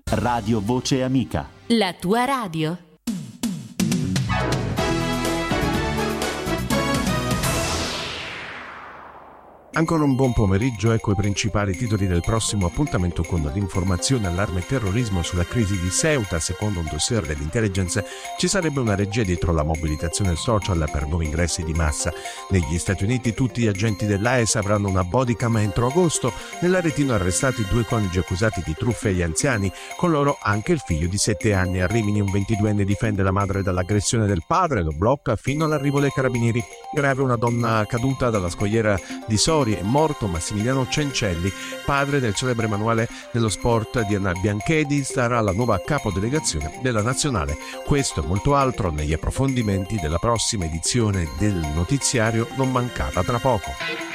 Radio Voce Amica. La tua radio. Ancora un buon pomeriggio, ecco i principali titoli del prossimo appuntamento con l'informazione, allarme e terrorismo sulla crisi di Ceuta. Secondo un dossier dell'intelligence ci sarebbe una regia dietro la mobilitazione social per nuovi ingressi di massa. Negli Stati Uniti tutti gli agenti dell'AES avranno una bodycam entro agosto. Nell'Aretino arrestati 2 coniugi accusati di truffe agli anziani, con loro anche il figlio di 7 anni. A Rimini un 22enne difende la madre dall'aggressione del padre, lo blocca fino all'arrivo dei carabinieri. Grave una donna caduta dalla scogliera di Sori. È morto Massimiliano Cencelli, padre del celebre manuale dello sport. Diana Bianchedi sarà la nuova capodelegazione della nazionale. Questo e molto altro negli approfondimenti della prossima edizione del notiziario Non Mancata tra poco.